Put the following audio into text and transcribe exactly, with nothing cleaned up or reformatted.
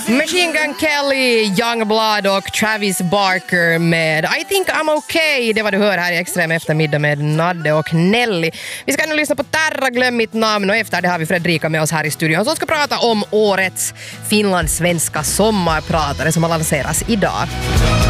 Machine Gun Kelly, Youngblood och Travis Barker med I think I'm okay. Det var du hör här i Extrem eftermiddag med Nadde och Nelly. Vi ska nu lyssna på Terra, glöm mitt namn, och efter det har vi Fredrika med oss här i studion som ska prata om årets finlandssvenska sommarpratare som har lanseras idag.